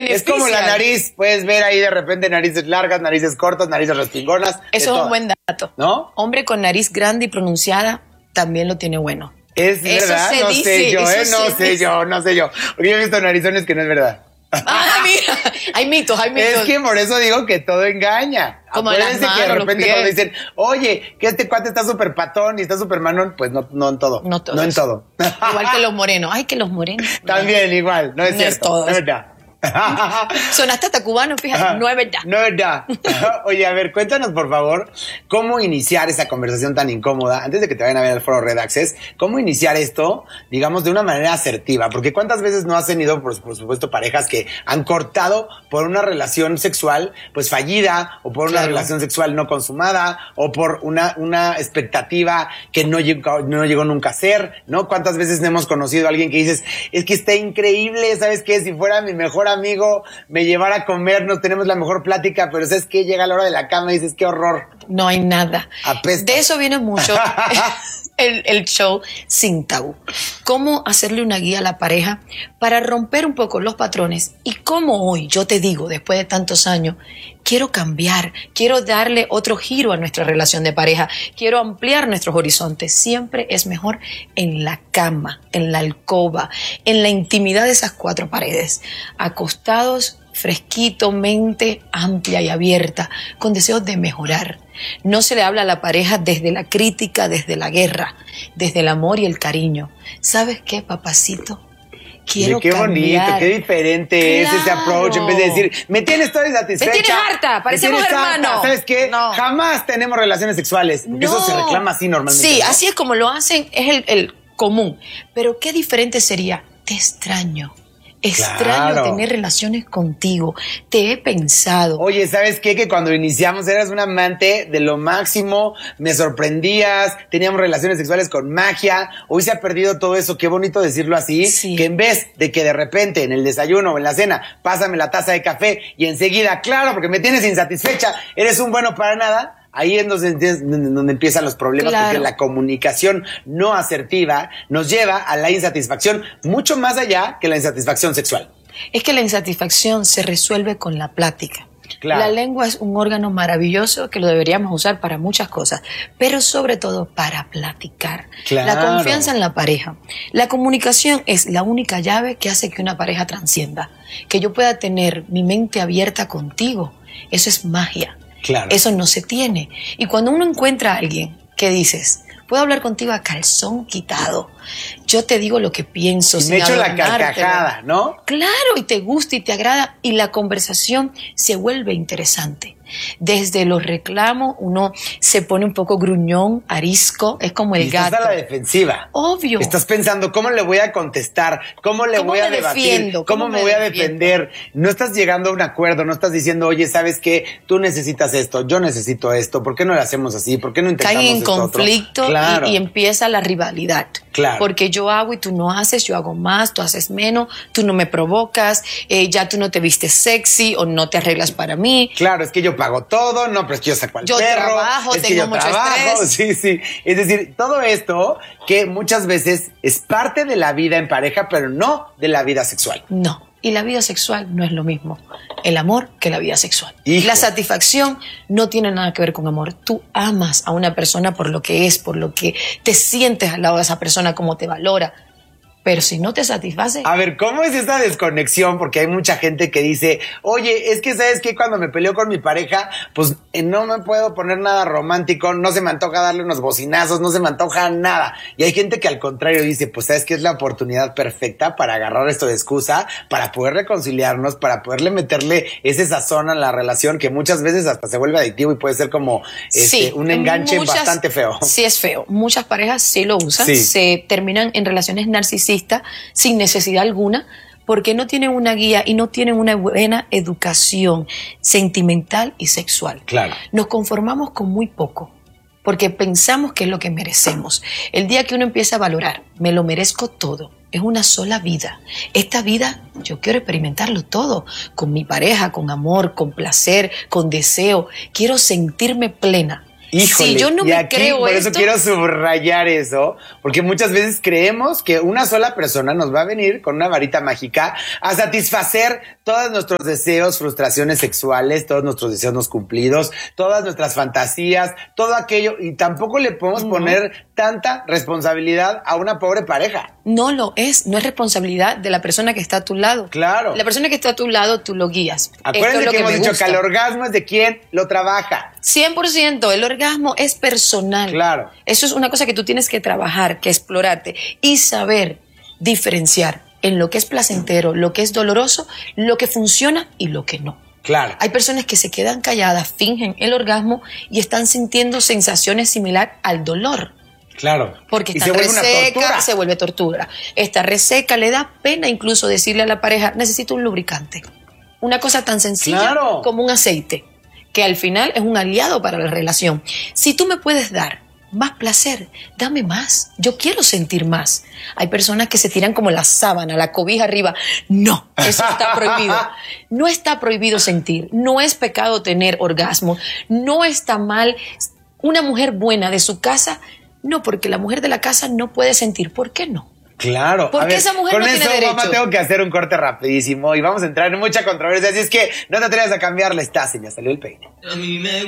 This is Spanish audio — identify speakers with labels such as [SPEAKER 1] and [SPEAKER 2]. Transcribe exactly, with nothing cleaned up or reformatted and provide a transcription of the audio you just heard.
[SPEAKER 1] Es como la nariz, puedes ver ahí de repente narices largas, narices cortas, narices respingonas.
[SPEAKER 2] Eso es un buen dato.
[SPEAKER 1] ¿No?
[SPEAKER 2] Hombre con nariz grande y pronunciada también lo tiene bueno.
[SPEAKER 1] Es
[SPEAKER 2] Eso
[SPEAKER 1] verdad,
[SPEAKER 2] se
[SPEAKER 1] no
[SPEAKER 2] dice,
[SPEAKER 1] sé yo, ¿eh? No sé
[SPEAKER 2] dice.
[SPEAKER 1] yo, no sé yo. Porque yo he visto narizones que no es verdad.
[SPEAKER 2] Ah, mira, hay mitos, hay mitos.
[SPEAKER 1] Es que por eso digo que todo engaña.
[SPEAKER 2] Como
[SPEAKER 1] Acuérdense
[SPEAKER 2] las manos,
[SPEAKER 1] que de
[SPEAKER 2] los
[SPEAKER 1] repente
[SPEAKER 2] pies.
[SPEAKER 1] cuando dicen, oye, que este cuate está súper patón y está súper manón, pues no, no en todo.
[SPEAKER 2] No todo.
[SPEAKER 1] No en todo.
[SPEAKER 2] Igual que los morenos. Ay, que los morenos.
[SPEAKER 1] También igual, no es
[SPEAKER 2] No
[SPEAKER 1] cierto.
[SPEAKER 2] es todo.
[SPEAKER 1] No es verdad.
[SPEAKER 2] Sonaste hasta cubano, fíjate, no es verdad.
[SPEAKER 1] No es verdad. Oye, a ver, cuéntanos por favor cómo iniciar esa conversación tan incómoda antes de que te vayan a ver al foro Red Access. Cómo iniciar esto, digamos, de una manera asertiva. Porque cuántas veces no has tenido, por, por supuesto, parejas que han cortado por una relación sexual, pues fallida, o por una
[SPEAKER 2] Claro.
[SPEAKER 1] relación sexual no consumada, o por una, una expectativa que no llegó, no llegó nunca a ser, ¿no? Cuántas veces hemos conocido a alguien que dices, es que está increíble, ¿sabes qué? Si fuera mi mejor amigo, me llevara a comer, nos tenemos la mejor plática, pero ¿sabes qué? Llega la hora de la cama y dices, qué horror.
[SPEAKER 2] No hay nada.
[SPEAKER 1] Apesta.
[SPEAKER 2] De eso viene mucho el, el show Sin Tabú. Cómo hacerle una guía a la pareja para romper un poco los patrones y cómo hoy, yo te digo, después de tantos años, quiero cambiar, quiero darle otro giro a nuestra relación de pareja, quiero ampliar nuestros horizontes. Siempre es mejor en la cama, en la alcoba, en la intimidad de esas cuatro paredes, acostados, fresquito, mente amplia y abierta, con deseos de mejorar. No se le habla a la pareja desde la crítica, desde la guerra, desde el amor y el cariño. ¿Sabes qué, papacito? Quiero
[SPEAKER 1] Oye, qué
[SPEAKER 2] cambiar.
[SPEAKER 1] bonito, qué diferente es ese
[SPEAKER 2] Claro.
[SPEAKER 1] approach. En vez de decir, me tienes toda insatisfecha.
[SPEAKER 2] Me tienes harta, parecemos
[SPEAKER 1] me tienes harta.
[SPEAKER 2] hermanos.
[SPEAKER 1] ¿Sabes qué?
[SPEAKER 2] No.
[SPEAKER 1] Jamás tenemos relaciones sexuales. Porque
[SPEAKER 2] No.
[SPEAKER 1] eso se reclama así normalmente.
[SPEAKER 2] Sí,
[SPEAKER 1] ¿no?
[SPEAKER 2] así es como lo hacen, es el, el común. Pero qué diferente sería, te extraño. Extraño
[SPEAKER 1] Claro.
[SPEAKER 2] tener relaciones contigo. Te he pensado.
[SPEAKER 1] Oye, ¿sabes qué? Que cuando iniciamos eras un amante de lo máximo, me sorprendías, teníamos relaciones sexuales con magia. Hoy se ha perdido todo eso, qué bonito decirlo así.
[SPEAKER 2] Sí.
[SPEAKER 1] Que en vez de que de repente en el desayuno o en la cena, pásame la taza de café y enseguida, claro, porque me tienes insatisfecha, eres un bueno para nada. Ahí es donde, donde empiezan los problemas,
[SPEAKER 2] Claro.
[SPEAKER 1] porque la comunicación no asertiva nos lleva a la insatisfacción mucho más allá que la insatisfacción sexual.
[SPEAKER 2] Es que la insatisfacción se resuelve con la plática.
[SPEAKER 1] Claro.
[SPEAKER 2] La lengua es un órgano maravilloso que lo deberíamos usar para muchas cosas, pero sobre todo para platicar.
[SPEAKER 1] Claro.
[SPEAKER 2] La confianza en la pareja. La comunicación es la única llave que hace que una pareja transcienda. Que yo pueda tener mi mente abierta contigo. Eso es magia.
[SPEAKER 1] Claro.
[SPEAKER 2] Eso no se tiene. Y cuando uno encuentra a alguien que dices, puedo hablar contigo a calzón quitado, yo te digo lo que pienso.
[SPEAKER 1] Y
[SPEAKER 2] sin
[SPEAKER 1] me echo la
[SPEAKER 2] adornártelo.
[SPEAKER 1] carcajada, ¿no?
[SPEAKER 2] Claro, y te gusta y te agrada y la conversación se vuelve interesante. Desde los reclamos uno se pone un poco gruñón, arisco, es como el
[SPEAKER 1] Y estás
[SPEAKER 2] gato.
[SPEAKER 1] a la defensiva.
[SPEAKER 2] Obvio.
[SPEAKER 1] Estás pensando, ¿cómo le voy a contestar? ¿Cómo le
[SPEAKER 2] ¿Cómo
[SPEAKER 1] voy a
[SPEAKER 2] me
[SPEAKER 1] debatir?
[SPEAKER 2] defiendo?
[SPEAKER 1] ¿Cómo,
[SPEAKER 2] ¿Cómo
[SPEAKER 1] me
[SPEAKER 2] me
[SPEAKER 1] voy a
[SPEAKER 2] defiendo?
[SPEAKER 1] defender? No estás llegando a un acuerdo, no estás diciendo, oye, ¿sabes qué? Tú necesitas esto, yo necesito esto, ¿por qué no lo hacemos así? ¿Por qué no intentamos
[SPEAKER 2] Caen en
[SPEAKER 1] esto otro?
[SPEAKER 2] conflicto
[SPEAKER 1] Claro.
[SPEAKER 2] y, y empieza la rivalidad.
[SPEAKER 1] Claro.
[SPEAKER 2] Porque yo hago y tú no haces, yo hago más, tú haces menos, tú no me provocas, eh, ya tú no te vistes sexy o no te arreglas para mí.
[SPEAKER 1] Claro, es que yo pago todo, no, pero es que yo saco al
[SPEAKER 2] Yo
[SPEAKER 1] perro.
[SPEAKER 2] trabajo,
[SPEAKER 1] es que
[SPEAKER 2] tengo
[SPEAKER 1] yo
[SPEAKER 2] mucho
[SPEAKER 1] trabajo,
[SPEAKER 2] estrés.
[SPEAKER 1] sí, sí. Es decir, todo esto que muchas veces es parte de la vida en pareja, pero no de la vida sexual.
[SPEAKER 2] No. Y la vida sexual no es lo mismo el amor que la vida sexual.
[SPEAKER 1] Hijo.
[SPEAKER 2] La satisfacción no tiene nada que ver con amor. Tú amas a una persona por lo que es, por lo que te sientes al lado de esa persona, como te valora. Pero si no te satisface...
[SPEAKER 1] A ver, ¿cómo es esta desconexión? Porque hay mucha gente que dice, oye, es que ¿sabes qué? Cuando me peleo con mi pareja, pues eh, no me puedo poner nada romántico, no se me antoja darle unos bocinazos, no se me antoja nada. Y hay gente que al contrario dice, pues ¿sabes qué? Es la oportunidad perfecta para agarrar esto de excusa, para poder reconciliarnos, para poderle meterle ese sazón a la relación que muchas veces hasta se vuelve adictivo y puede ser como este,
[SPEAKER 2] Sí,
[SPEAKER 1] un enganche
[SPEAKER 2] muchas-
[SPEAKER 1] bastante feo.
[SPEAKER 2] Sí, es feo. Muchas parejas sí lo usan,
[SPEAKER 1] Sí.
[SPEAKER 2] se terminan en relaciones narcisistas sin necesidad alguna, porque no tienen una guía y no tienen una buena educación sentimental y sexual.
[SPEAKER 1] Claro.
[SPEAKER 2] Nos conformamos con muy poco, porque pensamos que es lo que merecemos. El día que uno empieza a valorar, me lo merezco todo. Es una sola vida. Esta vida yo quiero experimentarlo todo, con mi pareja, con amor, con placer, con deseo. Quiero sentirme plena.
[SPEAKER 1] Híjole,
[SPEAKER 2] Si yo no
[SPEAKER 1] y
[SPEAKER 2] me
[SPEAKER 1] aquí,
[SPEAKER 2] creo
[SPEAKER 1] por eso
[SPEAKER 2] esto,
[SPEAKER 1] quiero subrayar eso, porque muchas veces creemos que una sola persona nos va a venir con una varita mágica a satisfacer todos nuestros deseos, frustraciones sexuales, todos nuestros deseos no cumplidos, todas nuestras fantasías, todo aquello, y tampoco le podemos uh-huh. poner tanta responsabilidad a una pobre pareja.
[SPEAKER 2] No lo es, no es responsabilidad de la persona que está a tu lado.
[SPEAKER 1] Claro.
[SPEAKER 2] La persona que está a tu lado, tú lo guías.
[SPEAKER 1] Acuérdense que, que hemos dicho gusta. que el orgasmo es de quien lo trabaja.
[SPEAKER 2] cien por ciento, el orgasmo es personal.
[SPEAKER 1] Claro.
[SPEAKER 2] Eso es una cosa que tú tienes que trabajar, que explorarte y saber diferenciar en lo que es placentero, lo que es doloroso, lo que funciona y lo que no.
[SPEAKER 1] Claro.
[SPEAKER 2] Hay personas que se quedan calladas, fingen el orgasmo y están sintiendo sensaciones similares al dolor.
[SPEAKER 1] Claro.
[SPEAKER 2] Porque está reseca, se vuelve tortura. Está reseca, le da pena incluso decirle a la pareja, necesito un lubricante. Una cosa tan sencilla
[SPEAKER 1] claro.
[SPEAKER 2] como un aceite, que al final es un aliado para la relación. Si tú me puedes dar más placer, dame más. Yo quiero sentir más. Hay personas que se tiran como la sábana, la cobija arriba. No, eso está prohibido. No está prohibido sentir. No es pecado tener orgasmo. No está mal una mujer buena de su casa. No, porque la mujer de la casa no puede sentir. ¿Por qué no?
[SPEAKER 1] Claro.
[SPEAKER 2] Porque esa mujer
[SPEAKER 1] con
[SPEAKER 2] no
[SPEAKER 1] eso,
[SPEAKER 2] tiene derecho.
[SPEAKER 1] Mamá, tengo que hacer un corte rapidísimo y vamos a entrar en mucha controversia. Así es que no te atrevas a cambiarle. Estás, ya salió el peine. A mí me